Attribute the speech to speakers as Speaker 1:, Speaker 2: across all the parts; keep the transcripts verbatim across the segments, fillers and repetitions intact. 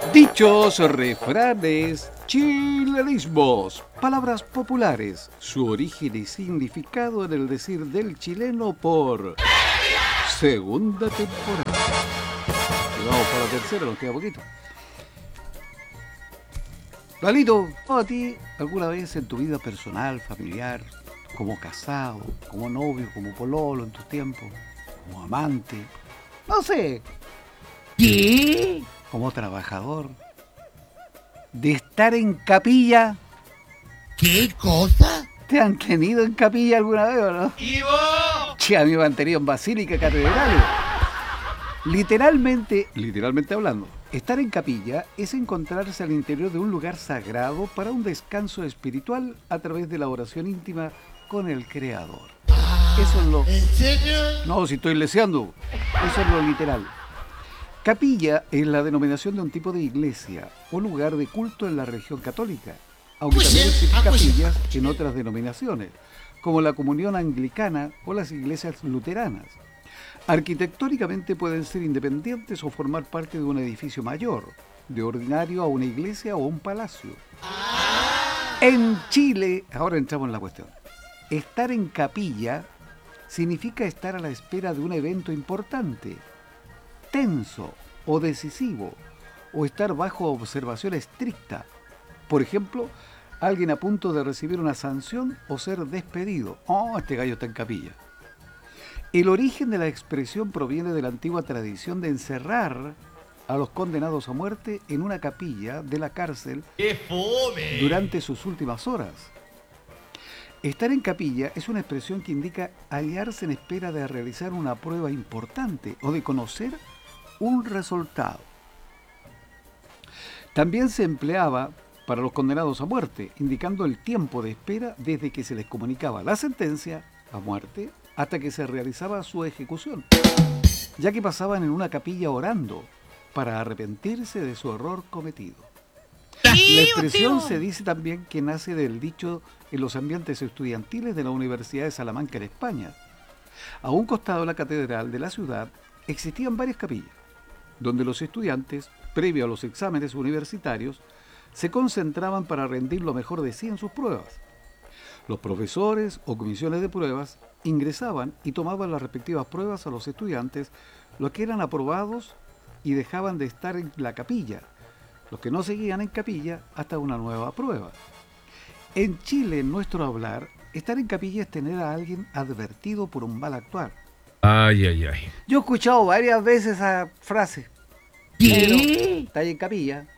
Speaker 1: Dichos, refranes, chilenismos, palabras populares, su origen y significado en el decir del chileno por segunda temporada. Y vamos para la tercera, nos queda poquito. Lalito, ¿a ti alguna vez en tu vida personal, familiar, como casado, como novio, como pololo en tus tiempos, como amante, no sé,
Speaker 2: ¿Qué?
Speaker 1: como trabajador, de estar en capilla?
Speaker 2: ¿Qué cosa?
Speaker 1: ¿Te han tenido en capilla alguna vez o no?
Speaker 2: ¡Ivo!
Speaker 1: Che, a mí me han tenido en basílica, catedrales. Literalmente, literalmente hablando, estar en capilla es encontrarse al interior de un lugar sagrado para un descanso espiritual a través de la oración íntima con el Creador. Eso es lo...
Speaker 2: ¿En serio?
Speaker 1: No, si estoy leseando. Eso es lo literal. Capilla es la denominación de un tipo de iglesia o lugar de culto en la religión católica, aunque
Speaker 2: Pues
Speaker 1: también
Speaker 2: sí,
Speaker 1: existen
Speaker 2: ah, pues sí.
Speaker 1: capillas en otras denominaciones, como la comunión anglicana o las iglesias luteranas. Arquitectónicamente pueden ser independientes o formar parte de un edificio mayor, de ordinario a una iglesia o un palacio. En Chile, ahora entramos en la cuestión, estar en capilla significa estar a la espera de un evento importante, tenso o decisivo, o estar bajo observación estricta. Por ejemplo, alguien a punto de recibir una sanción o ser despedido. Oh, este gallo está en capilla. El origen de la expresión proviene de la antigua tradición de encerrar a los condenados a muerte en una capilla de la cárcel
Speaker 2: ¡Qué fome!
Speaker 1: durante sus últimas horas. Estar en capilla es una expresión que indica hallarse en espera de realizar una prueba importante o de conocer un resultado. También se empleaba para los condenados a muerte, indicando el tiempo de espera desde que se les comunicaba la sentencia a muerte hasta que se realizaba su ejecución, ya que pasaban en una capilla orando para arrepentirse de su error cometido. La expresión se dice también que nace del dicho en los ambientes estudiantiles de la Universidad de Salamanca en España. A un costado de la catedral de la ciudad existían varias capillas, donde los estudiantes, previo a los exámenes universitarios, se concentraban para rendir lo mejor de sí en sus pruebas. Los profesores o comisiones de pruebas ingresaban y tomaban las respectivas pruebas a los estudiantes, los que eran aprobados y dejaban de estar en la capilla, los que no seguían en capilla hasta una nueva prueba. En Chile, en nuestro hablar, estar en capilla es tener a alguien advertido por un mal actuar.
Speaker 3: Ay, ay, ay.
Speaker 1: Yo he escuchado varias veces esa frase.
Speaker 2: ¿Qué?
Speaker 1: Está ahí en capilla.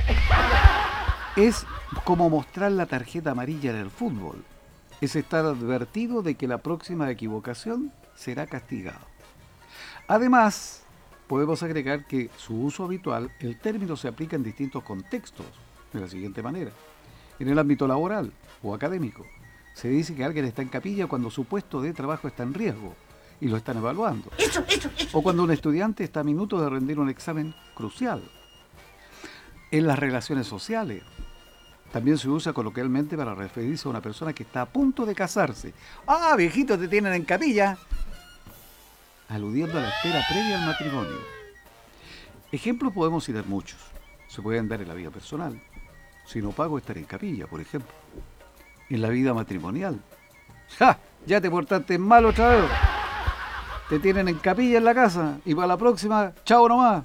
Speaker 1: Es como mostrar la tarjeta amarilla en el fútbol. Es estar advertido de que la próxima equivocación será castigado. Además, podemos agregar que su uso habitual, el término se aplica en distintos contextos, de la siguiente manera. En el ámbito laboral o académico, se dice que alguien está en capilla cuando su puesto de trabajo está en riesgo y lo están evaluando.
Speaker 2: Eso, eso, eso.
Speaker 1: O cuando un estudiante está a minutos de rendir un examen crucial. En las relaciones sociales, también se usa coloquialmente para referirse a una persona que está a punto de casarse. ¡Ah, viejito, te tienen en capilla! Aludiendo a la espera previa al matrimonio. Ejemplos podemos citar muchos. Se pueden dar en la vida personal. Si no pago, estaré en capilla, por ejemplo. En la vida matrimonial. ¡Ja! Ya te portaste mal otra vez. Te tienen en capilla en la casa y para la próxima, chao nomás.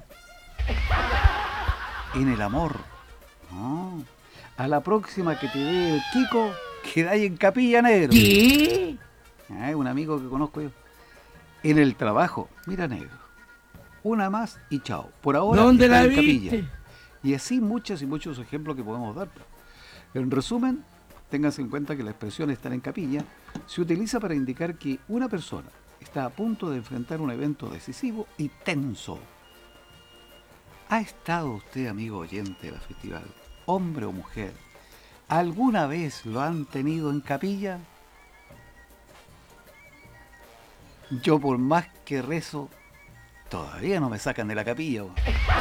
Speaker 1: En el amor. No. A la próxima que te dé el Kiko, quedáis en capilla, negro.
Speaker 2: ¿Qué?
Speaker 1: Ah, un amigo que conozco yo. En el trabajo, mira, negro. Una más y chao. Por ahora
Speaker 2: ¿Dónde
Speaker 1: estás
Speaker 2: la
Speaker 1: en capilla.
Speaker 2: viste?
Speaker 1: Y así muchos y muchos ejemplos que podemos dar. En resumen, ténganse en cuenta que la expresión estar en capilla se utiliza para indicar que una persona está a punto de enfrentar un evento decisivo y tenso. ¿Ha estado usted, amigo oyente de la festival, hombre o mujer, alguna vez lo han tenido en capilla? Yo por más que rezo, todavía no me sacan de la capilla. Bo.